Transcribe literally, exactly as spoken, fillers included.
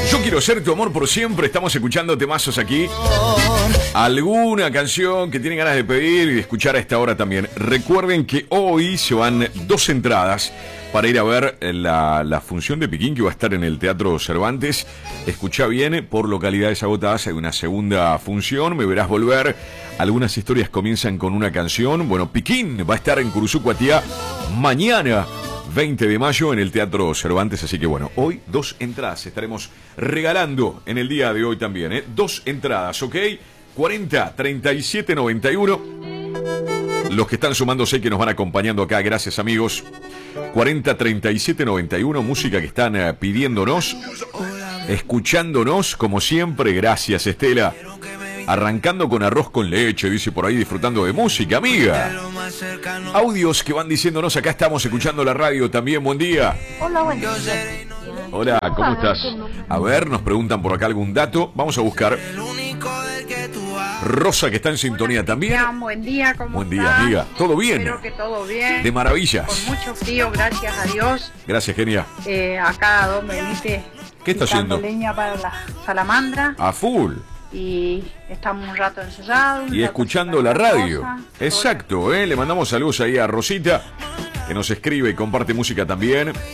Yo quiero ser tu amor por siempre. Estamos escuchando temazos aquí. ¿Alguna canción que tienen ganas de pedir y de escuchar a esta hora también? Recuerden que hoy se van dos entradas para ir a ver la, la función de Piquín, que va a estar en el Teatro Cervantes. Escuchá bien, por localidades agotadas hay una segunda función. Me verás volver. Algunas historias comienzan con una canción. Bueno, Piquín va a estar en Curuzú, Cuatiá mañana, veinte de mayo, en el Teatro Cervantes. Así que bueno, hoy dos entradas estaremos regalando en el día de hoy también, ¿eh? Dos entradas, ¿ok? cuarenta, treinta y siete, noventa y uno. Los que están sumándose, que nos van acompañando acá, gracias amigos. cuarenta, treinta y siete, noventa y uno, música que están uh, pidiéndonos, escuchándonos, como siempre. Gracias, Estela. Arrancando con arroz con leche, dice por ahí, disfrutando de música, amiga. Audios que van diciéndonos, acá estamos escuchando la radio también. Buen día. Hola, buen día. Hola, ¿cómo estás? A ver, nos preguntan por acá algún dato. Vamos a buscar. Rosa, que está en sintonía también. Buen día, ¿cómo Buen estás? día, amiga. ¿Todo bien? Espero que todo bien. De maravillas. Con mucho frío, gracias a Dios. Gracias, genia. Eh, acá Don Benítez. ¿Qué está haciendo? Leña para la salamandra. A full. Y estamos un rato encerrados. Y escuchando la radio. Exacto, ¿eh? Le mandamos saludos ahí a Rosita, que nos escribe y comparte música también.